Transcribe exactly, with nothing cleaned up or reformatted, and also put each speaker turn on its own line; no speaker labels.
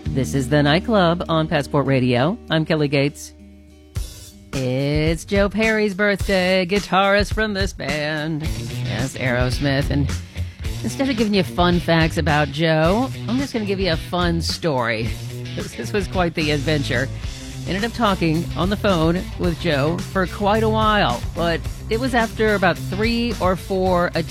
This is The Nightclub on Passport Radio. I'm Kelly Gates. It's Joe Perry's birthday, guitarist from this band. Yes, Aerosmith. And instead of giving you fun facts about Joe, I'm just going to give you a fun story. This was quite the adventure. Ended up talking on the phone with Joe for quite a while, but it was after about three or four